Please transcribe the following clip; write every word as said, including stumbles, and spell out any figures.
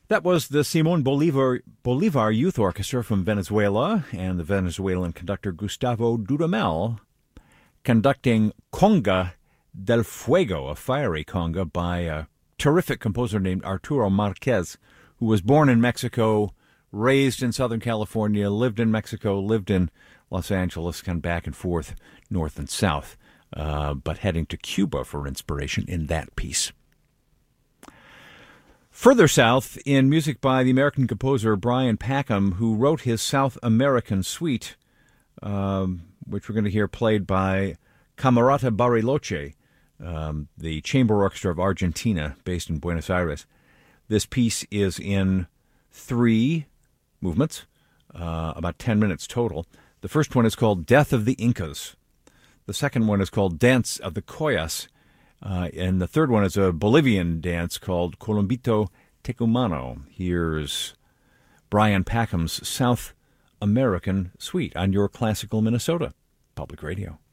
That was the Simon Bolivar, Bolivar Youth Orchestra from Venezuela and the Venezuelan conductor Gustavo Dudamel conducting Conga del Fuego, a fiery conga by a terrific composer named Arturo Marquez, who was born in Mexico, raised in Southern California, lived in Mexico, lived in Los Angeles, kind of back and forth, north and south, uh, but heading to Cuba for inspiration in that piece. Further south, in music by the American composer Brian Packham, who wrote his South American Suite, um, which we're going to hear played by Camerata Bariloche, um, the chamber orchestra of Argentina, based in Buenos Aires. This piece is in three movements, uh, about ten minutes total. The first one is called Death of the Incas. The second one is called Dance of the Collas. Uh, and the third one is a Bolivian dance called Colombito Tecumano. Here's Brian Packham's South American Suite on your Classical Minnesota Public Radio.